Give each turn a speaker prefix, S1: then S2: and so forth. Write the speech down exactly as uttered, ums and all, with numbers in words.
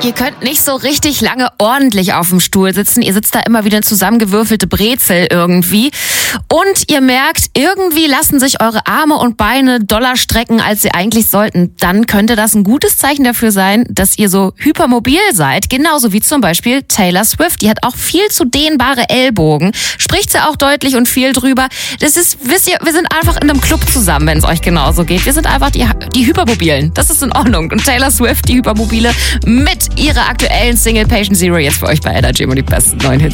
S1: Ihr könnt nicht so richtig lange ordentlich auf dem Stuhl sitzen. Ihr sitzt da immer wie eine zusammengewürfelte Brezel irgendwie. Und ihr merkt, irgendwie lassen sich eure Arme und Beine doller strecken, als sie eigentlich sollten. Dann könnte das ein gutes Zeichen dafür sein, dass ihr so hypermobil seid. Genauso wie zum Beispiel Taylor Swift. Die hat auch viel zu dehnbare Ellbogen. Spricht sie auch deutlich und viel drüber. Das ist, wisst ihr, wir sind einfach in einem Club zusammen, wenn es euch genauso geht. Wir sind einfach die, die Hypermobilen. Das ist in Ordnung. Und Taylor Swift, die Hypermobile, mit ihrer aktuellen Single Patient Zero jetzt für euch bei Energy und die besten neuen Hits.